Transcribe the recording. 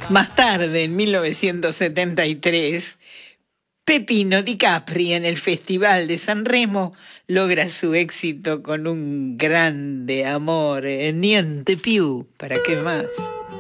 Más tarde, en 1973, Peppino Di Capri en el Festival de San Remo logra su éxito con un grande amor, niente più, ¿para qué más?